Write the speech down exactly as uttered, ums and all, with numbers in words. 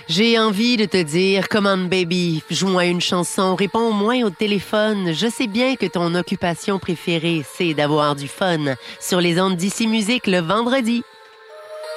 J'ai envie de te dire, come on baby, joue-moi une chanson, réponds moins au téléphone. Je sais bien que ton occupation préférée, c'est d'avoir du fun. Sur les ondes d'Ici Musique le vendredi.